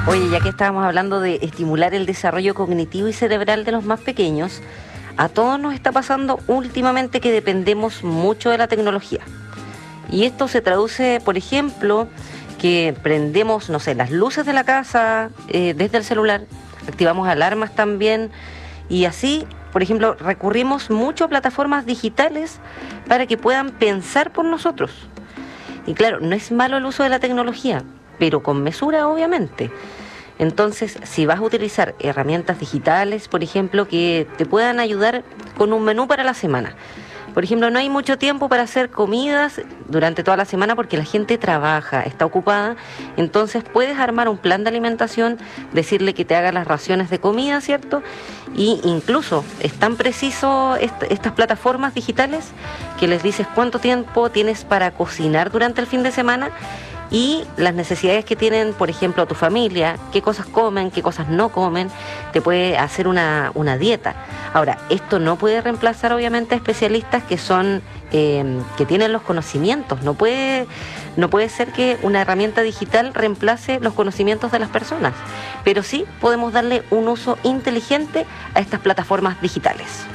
Oye, ya que estábamos hablando de estimular el desarrollo cognitivo y cerebral de los más pequeños, a todos nos está pasando últimamente que dependemos mucho de la tecnología. Y esto se traduce, por ejemplo, que prendemos, no sé, las luces de la casa desde el celular, activamos alarmas también, y así, por ejemplo, recurrimos mucho a plataformas digitales para que puedan pensar por nosotros. Y claro, no es malo el uso de la tecnología, pero con mesura, obviamente. Entonces, si vas a utilizar herramientas digitales, por ejemplo, que te puedan ayudar con un menú para la semana. Por ejemplo, no hay mucho tiempo para hacer comidas durante toda la semana porque la gente trabaja, está ocupada. Entonces puedes armar un plan de alimentación, decirle que te haga las raciones de comida, ¿cierto? Y incluso es tan preciso estas plataformas digitales que les dices cuánto tiempo tienes para cocinar durante el fin de semana y las necesidades que tienen, por ejemplo, tu familia, qué cosas comen, qué cosas no comen, te puede hacer una dieta. Ahora, esto no puede reemplazar obviamente a especialistas que son, que tienen los conocimientos. No puede ser que una herramienta digital reemplace los conocimientos de las personas, pero sí podemos darle un uso inteligente a estas plataformas digitales.